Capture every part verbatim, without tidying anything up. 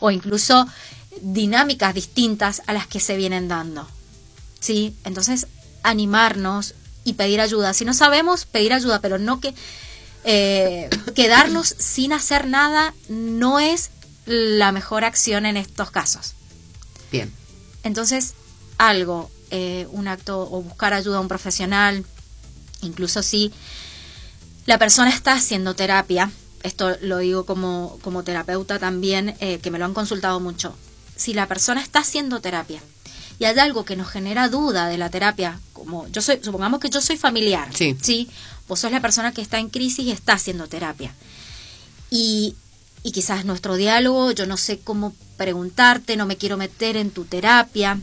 o incluso dinámicas distintas a las que se vienen dando, ¿sí? Entonces, animarnos y pedir ayuda. Si no sabemos, pedir ayuda, pero no que eh, quedarnos sin hacer nada no es la mejor acción en estos casos. Bien. Entonces, algo, eh, un acto o buscar ayuda a un profesional, incluso si la persona está haciendo terapia, esto lo digo como, como terapeuta también, eh, que me lo han consultado mucho. Si la persona está haciendo terapia y hay algo que nos genera duda de la terapia, como yo soy, supongamos que yo soy familiar, sí, ¿sí? Vos sos la persona que está en crisis y está haciendo terapia. Y, y quizás nuestro diálogo, yo no sé cómo preguntarte, no me quiero meter en tu terapia.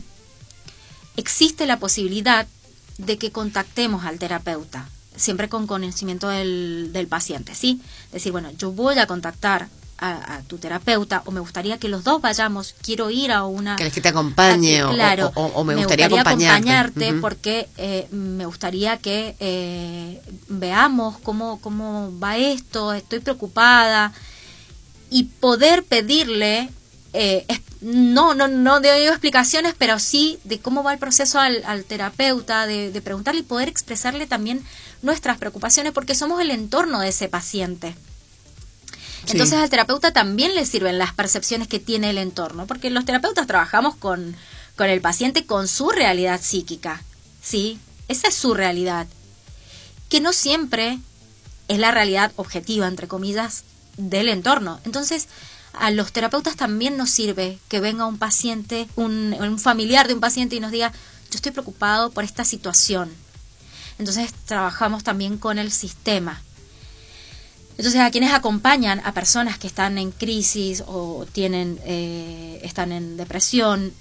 Existe la posibilidad de que contactemos al terapeuta, siempre con conocimiento del, del paciente, ¿sí? Decir, bueno, yo voy a contactar a, a tu terapeuta, o me gustaría que los dos vayamos, quiero ir a una... ¿Querés que te acompañe? A, o, claro, o, o me, me gustaría, gustaría acompañarte, acompañarte uh-huh. porque eh, me gustaría que eh, veamos cómo, cómo va esto, estoy preocupada, y poder pedirle... Eh, es, no, no, no de explicaciones, pero sí de cómo va el proceso al, al terapeuta, de, de preguntarle y poder expresarle también nuestras preocupaciones, porque somos el entorno de ese paciente. Sí. Entonces al terapeuta también le sirven las percepciones que tiene el entorno, porque los terapeutas trabajamos con, con el paciente, con su realidad psíquica, ¿sí? Esa es su realidad, que no siempre es la realidad objetiva, entre comillas, del entorno. Entonces, a los terapeutas también nos sirve que venga un paciente, un, un familiar de un paciente y nos diga, yo estoy preocupado por esta situación. Entonces trabajamos también con el sistema. Entonces a quienes acompañan a personas que están en crisis o tienen eh, están en depresión,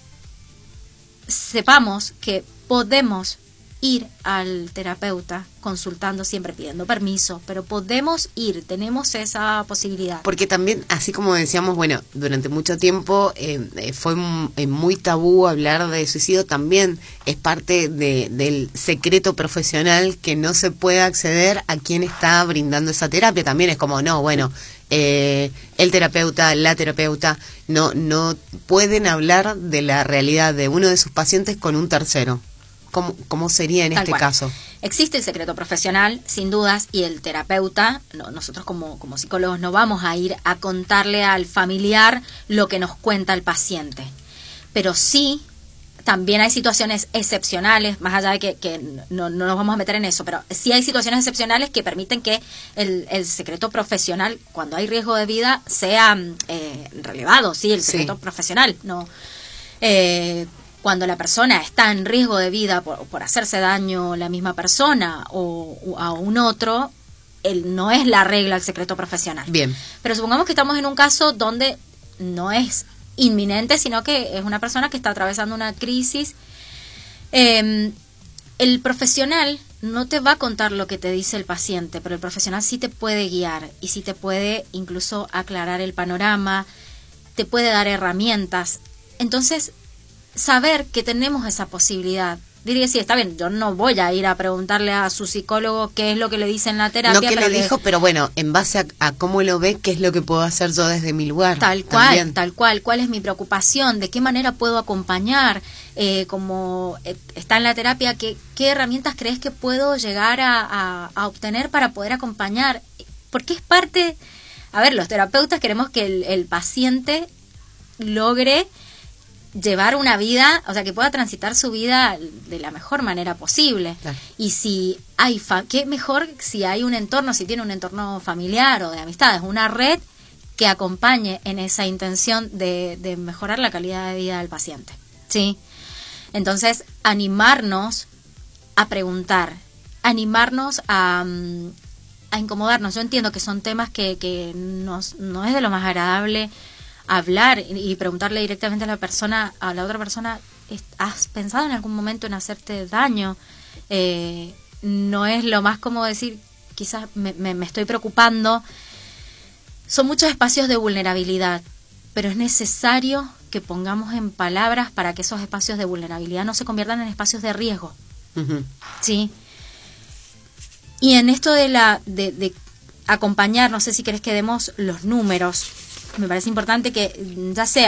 sepamos que podemos ir al terapeuta consultando, siempre pidiendo permiso, pero podemos ir, tenemos esa posibilidad. Porque también, así como decíamos, bueno, durante mucho tiempo eh, fue muy tabú hablar de suicidio, también es parte de, del secreto profesional que no se puede acceder a quien está brindando esa terapia. También es como, no, bueno, eh, el terapeuta, la terapeuta, no, no pueden hablar de la realidad de uno de sus pacientes con un tercero. ¿Cómo, ¿Cómo sería en Tal este cual. caso? Existe el secreto profesional, sin dudas, y el terapeuta, no, nosotros como, como psicólogos no vamos a ir a contarle al familiar lo que nos cuenta el paciente. Pero sí, también hay situaciones excepcionales, más allá de que, que no, no nos vamos a meter en eso, pero sí hay situaciones excepcionales que permiten que el, el secreto profesional, cuando hay riesgo de vida, sea eh, relevado, sí, el secreto sí. profesional, no... Eh, cuando la persona está en riesgo de vida por, por hacerse daño la misma persona o, o a un otro, él no es la regla el secreto profesional. Bien. Pero supongamos que estamos en un caso donde no es inminente, sino que es una persona que está atravesando una crisis. Eh, el profesional no te va a contar lo que te dice el paciente, pero el profesional sí te puede guiar y sí te puede incluso aclarar el panorama, te puede dar herramientas. Entonces, saber que tenemos esa posibilidad. Diría, sí, está bien, yo no voy a ir a preguntarle a su psicólogo qué es lo que le dice en la terapia. No que pero le dijo, pero bueno, en base a, a cómo lo ve, qué es lo que puedo hacer yo desde mi lugar. Tal cual, también. tal cual. ¿Cuál es mi preocupación? ¿De qué manera puedo acompañar? Eh, como eh, está en la terapia, ¿qué, ¿qué herramientas crees que puedo llegar a, a, a obtener para poder acompañar? Porque es parte... A ver, los terapeutas queremos que el, el paciente logre llevar una vida, o sea, que pueda transitar su vida de la mejor manera posible. Claro. Y si hay, fa- qué mejor si hay un entorno, si tiene un entorno familiar o de amistades, una red que acompañe en esa intención de, de mejorar la calidad de vida del paciente, ¿sí? Entonces, animarnos a preguntar, animarnos a, a incomodarnos. Yo entiendo que son temas que, que nos, no es de lo más agradable hablar y preguntarle directamente a la persona, a la otra persona, ¿has pensado en algún momento en hacerte daño? Eh, no es lo más como decir, quizás me, me, me estoy preocupando. Son muchos espacios de vulnerabilidad, pero es necesario que pongamos en palabras para que esos espacios de vulnerabilidad no se conviertan en espacios de riesgo. Uh-huh. ¿Sí? Y en esto de la de, de acompañar, no sé si querés que demos los números. Me parece importante que ya sea